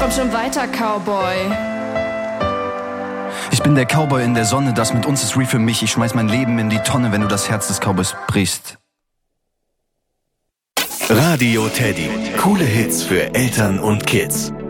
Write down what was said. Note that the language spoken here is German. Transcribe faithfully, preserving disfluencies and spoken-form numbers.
Komm schon weiter, Cowboy. Ich bin der Cowboy in der Sonne, das mit uns ist real für mich. Ich schmeiß mein Leben in die Tonne, wenn du das Herz des Cowboys brichst. Radio Teddy. Coole Hits für Eltern und Kids.